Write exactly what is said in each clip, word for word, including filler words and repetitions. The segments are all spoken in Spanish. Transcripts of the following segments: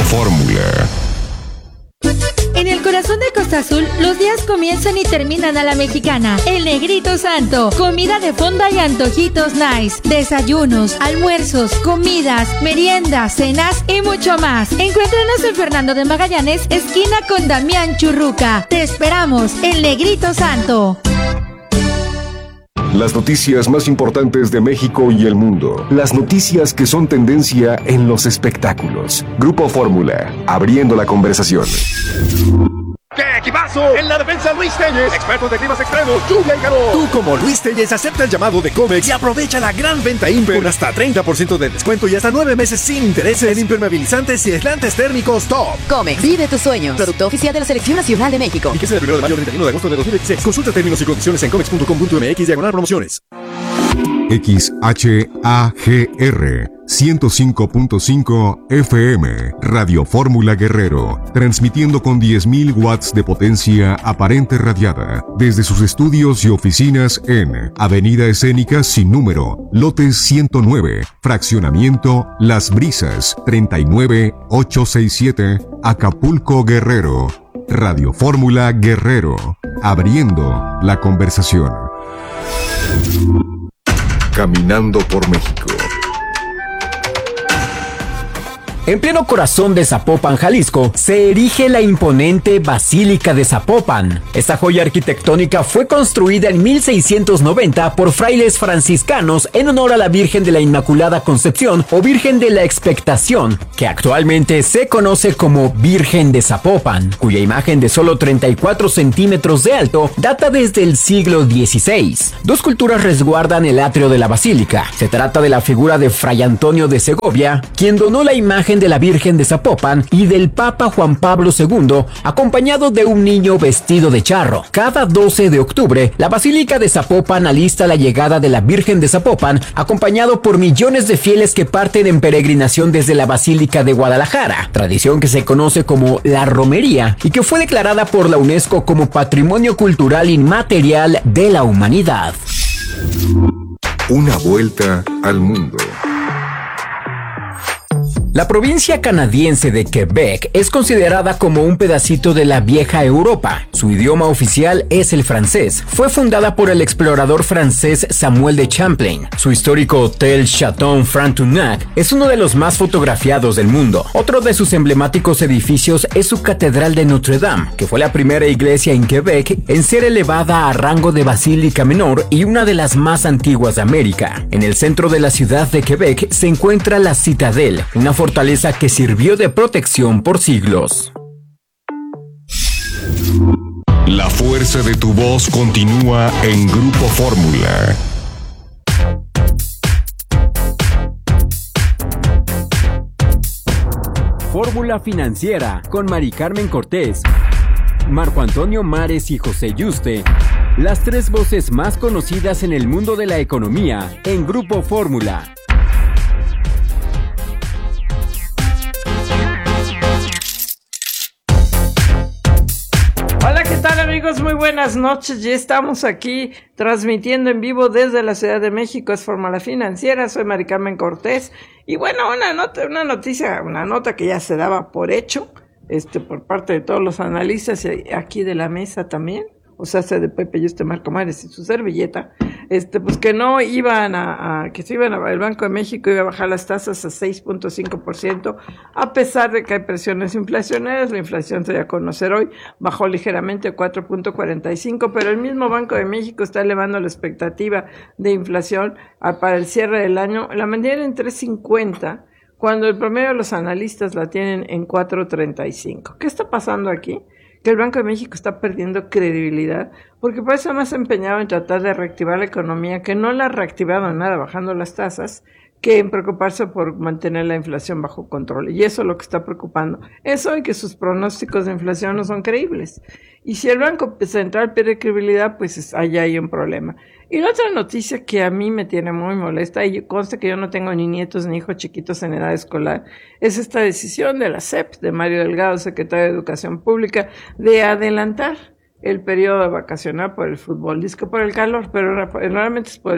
Fórmula. En el corazón de Costa Azul, los días comienzan y terminan a la mexicana. El Negrito Santo. Comida de fonda y antojitos nice. Desayunos, almuerzos, comidas, meriendas, cenas y mucho más. Encuéntranos en Fernando de Magallanes, esquina con Damián Churruca. Te esperamos, El Negrito Santo. Las noticias más importantes de México y el mundo. Las noticias que son tendencia en los espectáculos. Grupo Fórmula, abriendo la conversación. ¡Qué equipazo! En la defensa, Luis Telles, expertos de climas extremos, lluvia y calor. Tú, como Luis Telles, acepta el llamado de Comex y aprovecha la gran venta Imper con hasta treinta por ciento de descuento y hasta nueve meses sin intereses en impermeabilizantes y aislantes térmicos top. Comex, vive tus sueños. Producto oficial de la Selección Nacional de México. Y que sea del primero de mayo al treinta y uno de agosto de dos mil veintiséis. Consulta términos y condiciones en comex punto com punto m x diagonal promociones. X H A G R ciento cinco punto cinco F M, Radio Fórmula Guerrero, transmitiendo con diez mil watts de potencia aparente radiada, desde sus estudios y oficinas en Avenida Escénica sin número, lote ciento nueve, fraccionamiento Las Brisas, treinta y nueve mil ochocientos sesenta y siete, Acapulco, Guerrero. Radio Fórmula Guerrero, abriendo la conversación. Caminando por México. En pleno corazón de Zapopan, Jalisco, se erige la imponente Basílica de Zapopan. Esta joya arquitectónica fue construida en mil seiscientos noventa por frailes franciscanos en honor a la Virgen de la Inmaculada Concepción o Virgen de la Expectación, que actualmente se conoce como Virgen de Zapopan, cuya imagen de solo treinta y cuatro centímetros de alto data desde el siglo dieciséis. Dos culturas resguardan el atrio de la basílica. Se trata de la figura de Fray Antonio de Segovia, quien donó la imagen de la Virgen de Zapopan, y del Papa Juan Pablo segundo, acompañado de un niño vestido de charro. Cada doce de octubre, la Basílica de Zapopan alista la llegada de la Virgen de Zapopan, acompañado por millones de fieles que parten en peregrinación desde la Basílica de Guadalajara, tradición que se conoce como la romería y que fue declarada por la UNESCO como Patrimonio Cultural Inmaterial de la Humanidad. Una vuelta al mundo. La provincia canadiense de Quebec es considerada como un pedacito de la vieja Europa. Su idioma oficial es el francés. Fue fundada por el explorador francés Samuel de Champlain. Su histórico hotel Chateau Frontenac es uno de los más fotografiados del mundo. Otro de sus emblemáticos edificios es su Catedral de Notre Dame, que fue la primera iglesia en Quebec en ser elevada a rango de basílica menor y una de las más antiguas de América. En el centro de la ciudad de Quebec se encuentra la Citadel, una fortaleza que sirvió de protección por siglos. La fuerza de tu voz continúa en Grupo Fórmula. Fórmula Financiera con Mari Carmen Cortés, Marco Antonio Mares y José Yuste. Las tres voces más conocidas en el mundo de la economía en Grupo Fórmula. Hola, ¿qué tal, amigos? Muy buenas noches. Ya estamos aquí transmitiendo en vivo desde la Ciudad de México. Es Fórmula Financiera. Soy Mari Carmen Cortés. Y bueno, una nota, una noticia, una nota que ya se daba por hecho, este, por parte de todos los analistas y aquí de la mesa también. O sea, de Pepe y este Marco Mares y su servilleta, este, pues que no iban a, a que se iban a, el Banco de México iba a bajar las tasas a seis punto cinco por ciento, a pesar de que hay presiones inflacionarias. La inflación se dio a conocer hoy, bajó ligeramente a cuatro punto cuarenta y cinco, pero el mismo Banco de México está elevando la expectativa de inflación a, para el cierre del año, la mantiene en tres punto cincuenta, cuando el promedio de los analistas la tienen en cuatro punto treinta y cinco. ¿Qué está pasando aquí? Que el Banco de México está perdiendo credibilidad, porque por eso más empeñado en tratar de reactivar la economía, que no la ha reactivado nada bajando las tasas, que en preocuparse por mantener la inflación bajo control. Y eso es lo que está preocupando. Eso y que sus pronósticos de inflación no son creíbles. Y si el Banco Central pierde credibilidad, pues allá hay un problema. Y la otra noticia que a mí me tiene muy molesta, y consta que yo no tengo ni nietos ni hijos chiquitos en edad escolar, es esta decisión de la S E P, de Mario Delgado, secretario de Educación Pública, de adelantar el periodo vacacional por el fútbol. Dice que por el calor, pero realmente es por el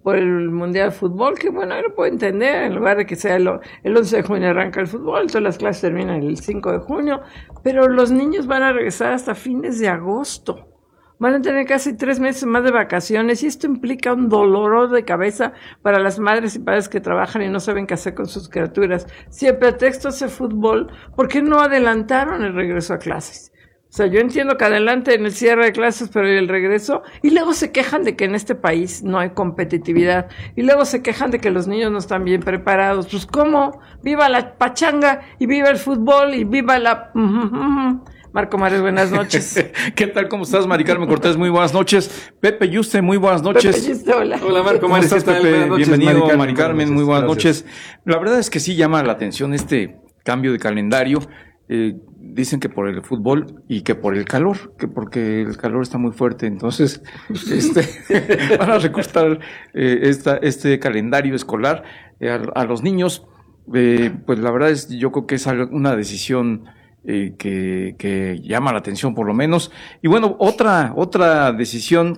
por el Mundial de Fútbol, que bueno, yo lo puedo entender, en lugar de que sea el, el once de junio arranca el fútbol, todas las clases terminan el cinco de junio, pero los niños van a regresar hasta fines de agosto. Van a tener casi tres meses más de vacaciones y esto implica un dolor de cabeza para las madres y padres que trabajan y no saben qué hacer con sus criaturas. Si el pretexto es el fútbol, ¿por qué no adelantaron el regreso a clases? O sea, yo entiendo que adelante en el cierre de clases, pero el regreso, y luego se quejan de que en este país no hay competitividad, y luego se quejan de que los niños no están bien preparados. Pues ¿cómo? ¡Viva la pachanga! Y viva el fútbol, y viva la... Marco Mares, buenas noches. ¿Qué tal? ¿Cómo estás, Mari Carmen Cortés? Muy buenas noches. Pepe Yuste, muy buenas noches. Pepe Yuste, hola. Hola, Marco Mares. ¿Cómo estás, Pepe? Noches, bienvenido, Mari Carmen, Mari Carmen muy buenas noches. La verdad es que sí llama la atención este cambio de calendario. Eh, dicen que por el fútbol y que por el calor, que porque el calor está muy fuerte, entonces este van a recortar eh, esta, este calendario escolar eh, a, a los niños. Eh, pues la verdad es, yo creo que es una decisión Eh, que, que llama la atención por lo menos. Y bueno, otra, otra decisión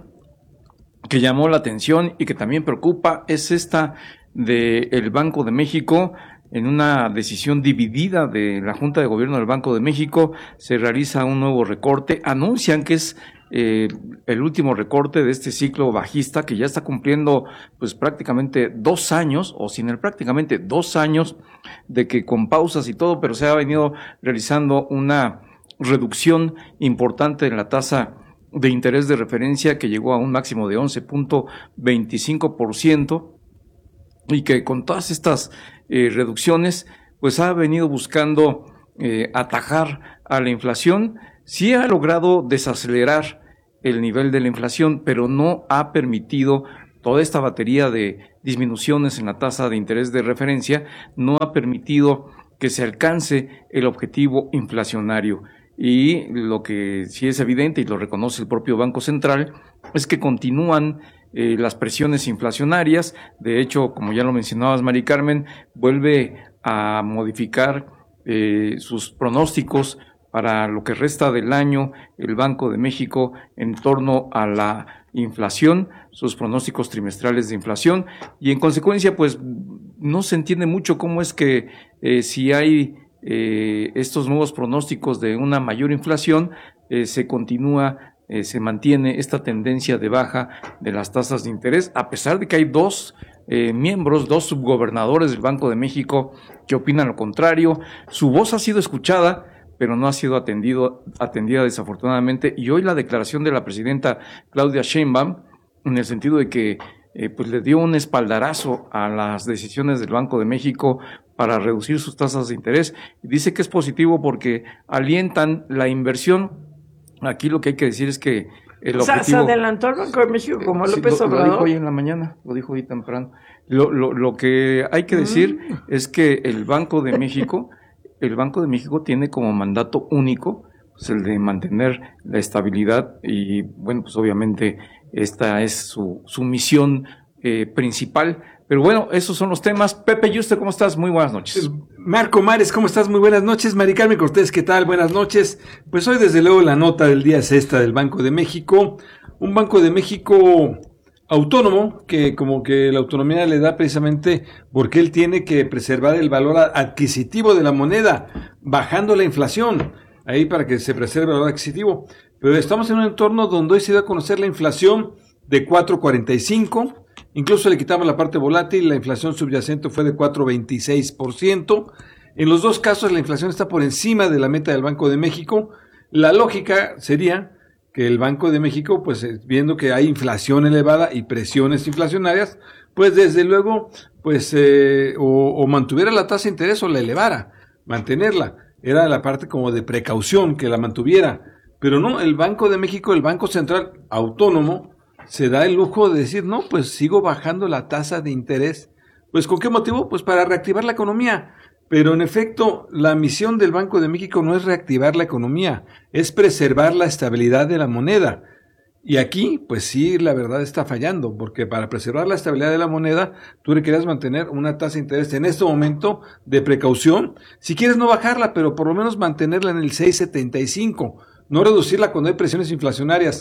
que llamó la atención y que también preocupa es esta de el Banco de México. En una decisión dividida de la Junta de Gobierno del Banco de México se realiza un nuevo recorte. Anuncian que es eh, el último recorte de este ciclo bajista que ya está cumpliendo pues prácticamente dos años, o sin el prácticamente dos años, de que con pausas y todo, pero se ha venido realizando una reducción importante en la tasa de interés de referencia que llegó a un máximo de once punto veinticinco por ciento y que con todas estas eh, reducciones pues ha venido buscando eh, atajar a la inflación. Sí ha logrado desacelerar el nivel de la inflación, pero no ha permitido toda esta batería de disminuciones en la tasa de interés de referencia, no ha permitido que se alcance el objetivo inflacionario. Y lo que sí es evidente, y lo reconoce el propio Banco Central, es que continúan eh, las presiones inflacionarias. De hecho, como ya lo mencionabas, Mari Carmen, vuelve a modificar eh, sus pronósticos para lo que resta del año, el Banco de México, en torno a la inflación, sus pronósticos trimestrales de inflación, y en consecuencia, pues, no se entiende mucho cómo es que eh, si hay eh, estos nuevos pronósticos de una mayor inflación, eh, se continúa, eh, se mantiene esta tendencia de baja de las tasas de interés, a pesar de que hay dos eh, miembros, dos subgobernadores del Banco de México que opinan lo contrario. Su voz ha sido escuchada, pero no ha sido atendido, atendida desafortunadamente, y hoy la declaración de la presidenta Claudia Sheinbaum, en el sentido de que eh, pues le dio un espaldarazo a las decisiones del Banco de México para reducir sus tasas de interés, y dice que es positivo porque alientan la inversión. Aquí lo que hay que decir es que el o sea, objetivo... se adelantó el Banco de México como sí, López lo, Obrador. Lo dijo hoy en la mañana, lo dijo hoy temprano. Lo, lo, lo que hay que decir mm. es que el Banco de México... El Banco de México tiene como mandato único pues el de mantener la estabilidad y, bueno, pues obviamente esta es su, su misión eh, principal. Pero bueno, esos son los temas. Pepe Yuste, ¿cómo estás? Muy buenas noches. Marco Mares, ¿cómo estás? Muy buenas noches. Mari Carmen Cortés, ¿qué tal? Buenas noches. Pues hoy desde luego la nota del día es esta del Banco de México. Un Banco de México autónomo, que como que la autonomía le da precisamente porque él tiene que preservar el valor adquisitivo de la moneda, bajando la inflación, ahí para que se preserve el valor adquisitivo. Pero estamos en un entorno donde hoy se da a conocer la inflación de cuatro punto cuarenta y cinco, incluso le quitamos la parte volátil, la inflación subyacente fue de cuatro punto veintiséis por ciento. En los dos casos la inflación está por encima de la meta del Banco de México. La lógica sería que el Banco de México, pues viendo que hay inflación elevada y presiones inflacionarias, pues desde luego, pues eh, o, o mantuviera la tasa de interés o la elevara, mantenerla. Era la parte como de precaución que la mantuviera. Pero no, el Banco de México, el Banco Central Autónomo, se da el lujo de decir, no, pues sigo bajando la tasa de interés. Pues ¿con qué motivo? Pues para reactivar la economía. Pero en efecto, la misión del Banco de México no es reactivar la economía, es preservar la estabilidad de la moneda. Y aquí, pues sí, la verdad está fallando, porque para preservar la estabilidad de la moneda, tú requieres mantener una tasa de interés en este momento de precaución. Si quieres no bajarla, pero por lo menos mantenerla en el seis punto setenta y cinco, no reducirla cuando hay presiones inflacionarias.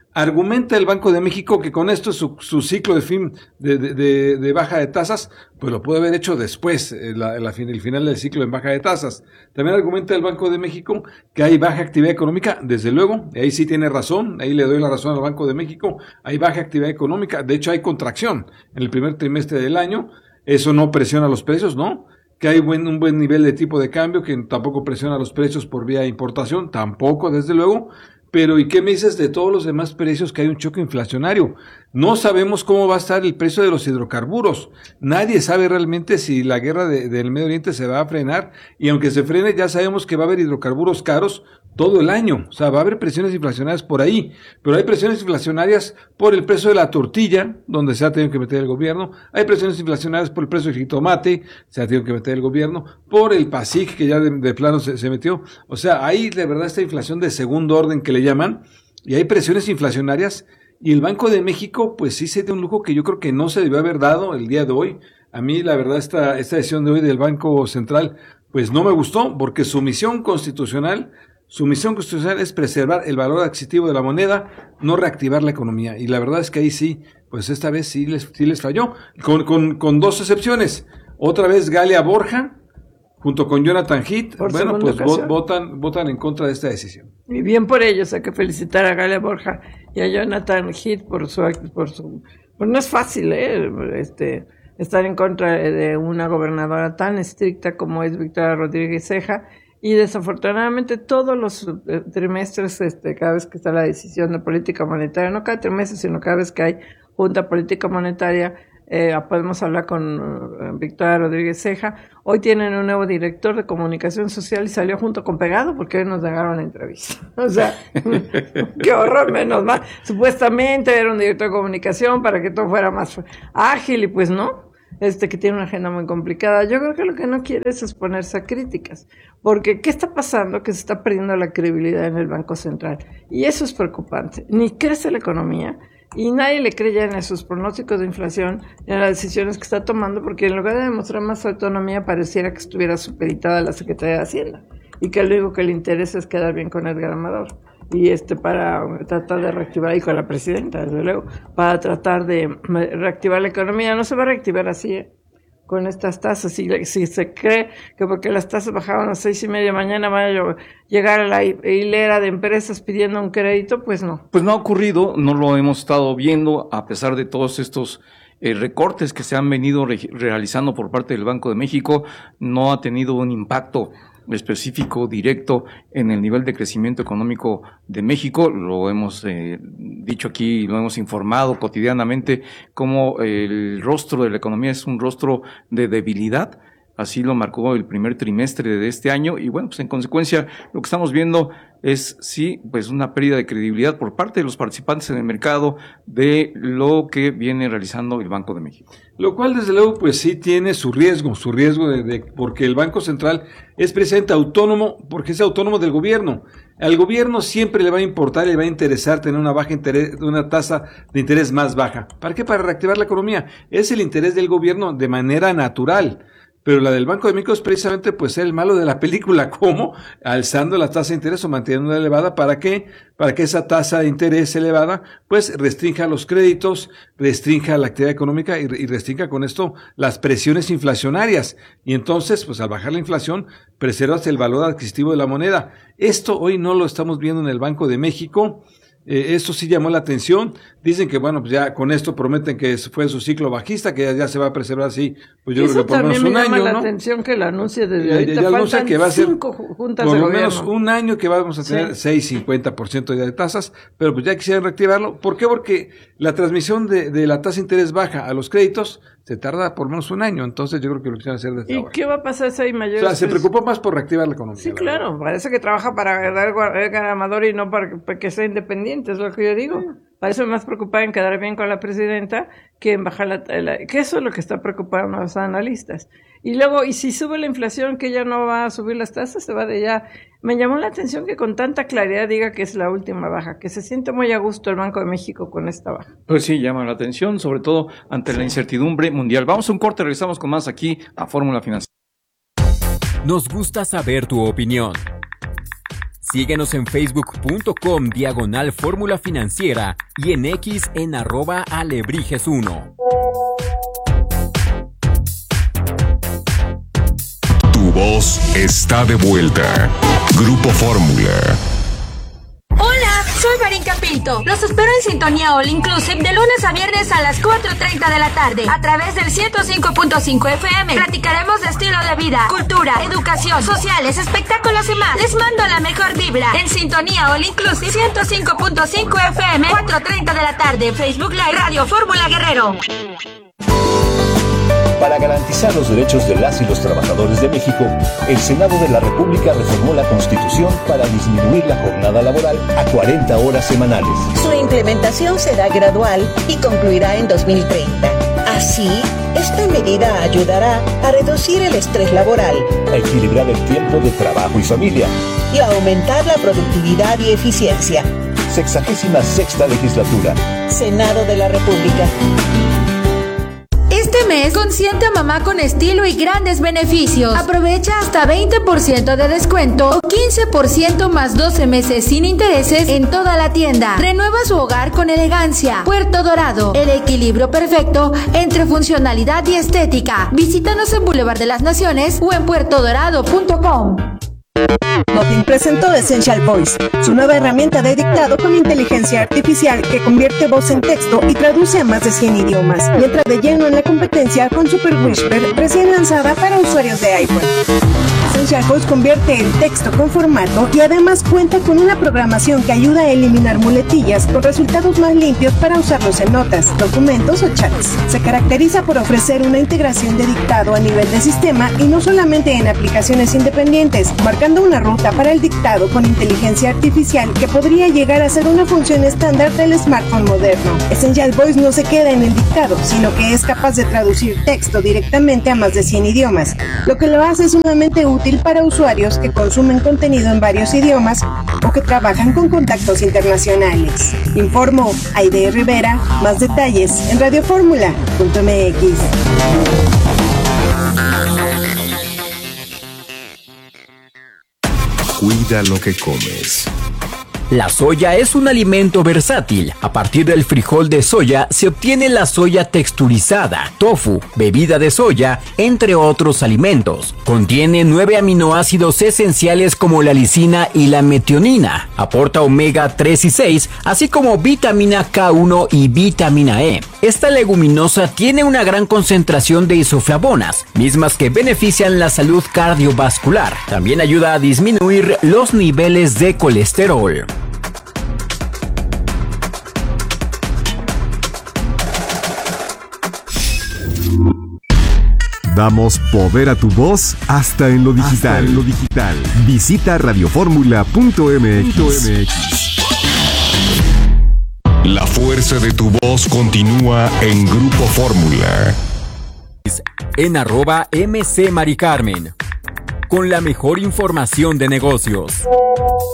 Argumenta el Banco de México que con esto su, su ciclo de fin de, de, de, de baja de tasas, pues lo puede haber hecho después, la, la, el final del ciclo en baja de tasas. También argumenta el Banco de México que hay baja actividad económica, desde luego, y ahí sí tiene razón, ahí le doy la razón al Banco de México, hay baja actividad económica, de hecho hay contracción en el primer trimestre del año, eso no presiona los precios, ¿no? Que hay buen, un buen nivel de tipo de cambio, que tampoco presiona los precios por vía de importación, tampoco, desde luego. Pero, ¿y qué me dices de todos los demás precios que hay un choque inflacionario? No sabemos cómo va a estar el precio de los hidrocarburos. Nadie sabe realmente si la guerra de, del Medio Oriente se va a frenar, y aunque se frene, ya sabemos que va a haber hidrocarburos caros todo el año. O sea, va a haber presiones inflacionarias por ahí, pero hay presiones inflacionarias por el precio de la tortilla, donde se ha tenido que meter el gobierno. Hay presiones inflacionarias por el precio del jitomate, se ha tenido que meter el gobierno, por el PASIC, que ya de, de plano se, se metió. O sea, hay de verdad esta inflación de segundo orden que le llaman, y hay presiones inflacionarias, y el Banco de México pues sí se dio un lujo que yo creo que no se debió haber dado el día de hoy. A mí la verdad esta, esta decisión de hoy del Banco Central pues no me gustó, porque su misión constitucional Su misión constitucional es preservar el valor adquisitivo de la moneda, no reactivar la economía. Y la verdad es que ahí sí, pues esta vez sí les, sí les falló, con, con, con dos excepciones. Otra vez Galia Borja, junto con Jonathan Heath, por bueno, pues ocasión. votan, votan en contra de esta decisión. Y bien por ellos, hay que felicitar a Galia Borja y a Jonathan Heath por su, por su, pues no es fácil, eh, este, estar en contra de una gobernadora tan estricta como es Victoria Rodríguez Ceja. Y desafortunadamente todos los eh, trimestres, este, cada vez que está la decisión de política monetaria, no cada trimestre, sino cada vez que hay junta política monetaria, eh, podemos hablar con uh, Victoria Rodríguez Ceja. Hoy tienen un nuevo director de comunicación social y salió junto con Pegado porque hoy nos negaron la entrevista. O sea, qué horror, menos mal. Supuestamente era un director de comunicación para que todo fuera más ágil y pues no. Este que tiene una agenda muy complicada. Yo creo que lo que no quiere es exponerse a críticas, porque ¿qué está pasando? Que se está perdiendo la credibilidad en el Banco Central, y eso es preocupante. Ni crece la economía, y nadie le cree ya en sus pronósticos de inflación, ni en las decisiones que está tomando, porque en lugar de demostrar más autonomía, pareciera que estuviera supeditada a la Secretaría de Hacienda, y que lo único que le interesa es quedar bien con Edgar Amador. Y este para tratar de reactivar, y con la presidenta, desde luego, para tratar de reactivar la economía. No se va a reactivar así, ¿eh? Con estas tasas. Si, si se cree que porque las tasas bajaban a las seis y media mañana van a llegar a la hilera de empresas pidiendo un crédito, pues no. Pues no ha ocurrido, no lo hemos estado viendo, a pesar de todos estos eh, recortes que se han venido re- realizando por parte del Banco de México, no ha tenido un impacto específico, directo, en el nivel de crecimiento económico de México. Lo hemos eh, dicho aquí, lo hemos informado cotidianamente, como el rostro de la economía es un rostro de debilidad. Así lo marcó el primer trimestre de este año, y bueno, pues en consecuencia lo que estamos viendo es sí, pues una pérdida de credibilidad por parte de los participantes en el mercado de lo que viene realizando el Banco de México. Lo cual desde luego pues sí tiene su riesgo, su riesgo de, de porque el Banco Central es precisamente autónomo, porque es autónomo del gobierno. Al gobierno siempre le va a importar, le va a interesar tener una baja interés, una tasa de interés más baja. ¿Para qué? Para reactivar la economía. Es el interés del gobierno de manera natural. Pero la del Banco de México es precisamente pues ser el malo de la película, como alzando la tasa de interés o manteniéndola elevada. ¿Para qué? Para que esa tasa de interés elevada pues restrinja los créditos, restrinja la actividad económica y, y restrinja con esto las presiones inflacionarias. Y entonces pues al bajar la inflación preservas el valor adquisitivo de la moneda. Esto hoy no lo estamos viendo en el Banco de México. Eh, eso sí llamó la atención. Dicen que bueno, pues ya con esto prometen que fue su ciclo bajista, que ya, ya se va a preservar así, pues yo creo que por lo menos un año, ¿no? Eso también me llama la atención que lo anuncie desde ya, ahorita. ya, ya anuncia que va a ser cinco juntas por de lo gobierno. menos un año que vamos a tener sí. seis, cincuenta por ciento de tasas, pero pues ya quisieran reactivarlo. ¿Por qué? Porque la transmisión de, de la tasa de interés baja a los créditos se tarda por lo menos un año, entonces yo creo que lo quisieran hacer desde ¿Y ahora. qué va a pasar si hay mayores? O sea, se preocupó más por reactivar la economía. Sí, claro, verdad. Parece que trabaja para Edgar Amador y no para, para que sea independiente, es lo que yo digo. Sí. Para eso es más preocupada en quedar bien con la presidenta que en bajar la, la... que eso es lo que está preocupando a los analistas. Y luego, y si sube la inflación, que ya no va a subir las tasas, se va de ya. Me llamó la atención que con tanta claridad diga que es la última baja, que se siente muy a gusto el Banco de México con esta baja. Pues sí, llama la atención, sobre todo ante la incertidumbre mundial. Vamos a un corte, regresamos con más aquí a Fórmula Financiera. Nos gusta saber tu opinión. Síguenos en facebook.com diagonal Fórmula Financiera y en X en arroba alebrijes uno. Tu voz está de vuelta. Grupo Fórmula. Hola, soy Marín Capito. Los espero en Sintonía All Inclusive de lunes a viernes a las cuatro treinta de la tarde a través del ciento cinco punto cinco F M. Platicaremos de estilo de vida, cultura, educación, sociales, espectáculos y más. Les mando la mejor vibra en Sintonía All Inclusive ciento cinco punto cinco F M, cuatro treinta de la tarde, Facebook Live, Radio Fórmula Guerrero. Para garantizar los derechos de las y los trabajadores de México, el Senado de la República reformó la Constitución para disminuir la jornada laboral a cuarenta horas semanales. Su implementación será gradual y concluirá en dos mil treinta. Así, esta medida ayudará a reducir el estrés laboral, a equilibrar el tiempo de trabajo y familia y a aumentar la productividad y eficiencia. Sexagésima sexta legislatura. Senado de la República. Este mes consiente a mamá con estilo y grandes beneficios. Aprovecha hasta veinte por ciento de descuento o quince por ciento más doce meses sin intereses en toda la tienda. Renueva su hogar con elegancia. Puerto Dorado, el equilibrio perfecto entre funcionalidad y estética. Visítanos en Boulevard de las Naciones o en puerto dorado punto com. Nothing presentó Essential Voice, su nueva herramienta de dictado con inteligencia artificial que convierte voz en texto y traduce a más de cien idiomas. Y entra de lleno en la competencia con Super Whisper, recién lanzada para usuarios de iPhone. Essential Voice convierte el texto con formato y además cuenta con una programación que ayuda a eliminar muletillas con resultados más limpios para usarlos en notas, documentos o chats. Se caracteriza por ofrecer una integración de dictado a nivel de sistema y no solamente en aplicaciones independientes, marcando una ruta para el dictado con inteligencia artificial que podría llegar a ser una función estándar del smartphone moderno. Essential Voice no se queda en el dictado, sino que es capaz de traducir texto directamente a más de cien idiomas, lo que lo hace sumamente útil para usuarios que consumen contenido en varios idiomas o que trabajan con contactos internacionales. Informó Aide Rivera. Más detalles en radio fórmula punto m x. Cuida lo que comes. La soya es un alimento versátil. A partir del frijol de soya se obtiene la soya texturizada, tofu, bebida de soya, entre otros alimentos. Contiene nueve aminoácidos esenciales como la lisina y la metionina. Aporta omega tres y seis, así como vitamina K uno y vitamina E. Esta leguminosa tiene una gran concentración de isoflavonas, mismas que benefician la salud cardiovascular. También ayuda a disminuir los niveles de colesterol. Damos poder a tu voz hasta en lo digital. Hasta en lo digital. Visita radio fórmula punto m x. La fuerza de tu voz continúa en Grupo Fórmula. En arroba M C Mari Carmen. Con la mejor información de negocios.